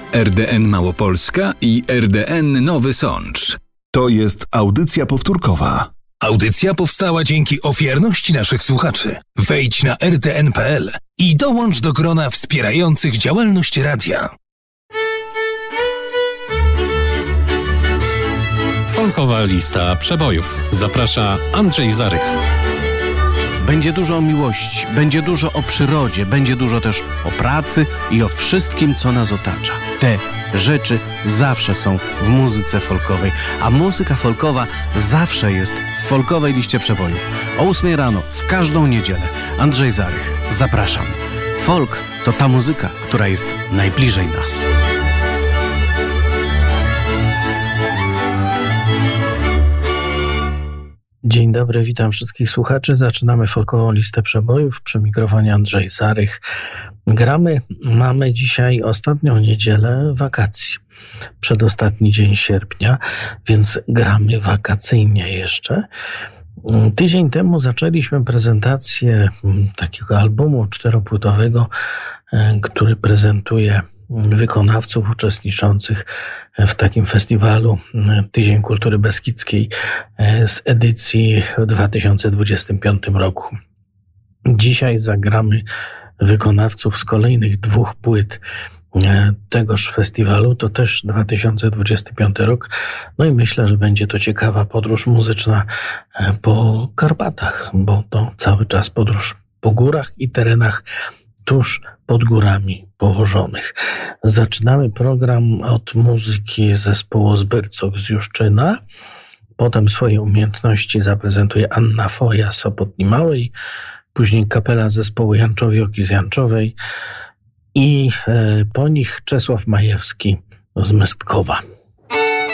RDN Małopolska i RDN Nowy Sącz. To jest audycja powtórkowa. Audycja powstała dzięki ofiarności naszych słuchaczy. Wejdź na rdn.pl i dołącz do grona wspierających działalność radia. Folkowa lista przebojów. Zaprasza Andrzej Zarych. Będzie dużo o miłości, będzie dużo o przyrodzie, będzie dużo też o pracy i o wszystkim, co nas otacza. Te rzeczy zawsze są w muzyce folkowej, a muzyka folkowa zawsze jest w folkowej liście przebojów. O 8 rano, w każdą niedzielę. Andrzej Zarych, zapraszam. Folk to ta muzyka, która jest najbliżej nas. Dzień dobry, witam wszystkich słuchaczy. Zaczynamy folkową listę przebojów. Przy mikrofonie Andrzej Zarych. Mamy dzisiaj ostatnią niedzielę wakacji. Przedostatni dzień sierpnia, więc gramy wakacyjnie jeszcze. Tydzień temu zaczęliśmy prezentację takiego albumu 4-płytowego, który prezentuje wykonawców uczestniczących w takim festiwalu Tydzień Kultury Beskidzkiej z edycji w 2025 roku. Dzisiaj zagramy wykonawców z kolejnych 2 płyt tegoż festiwalu, to też 2025 rok. No i myślę, że będzie to ciekawa podróż muzyczna po Karpatach, bo to cały czas podróż po górach i terenach tuż pod górami położonych. Zaczynamy program od muzyki zespołu Zbyrcok z Juszczyna. Potem swoje umiejętności zaprezentuje Anna Foja z Sopotni Małej, później kapela zespołu Janczowioki z Janczowej i po nich Czesław Majewski z Mestkowa.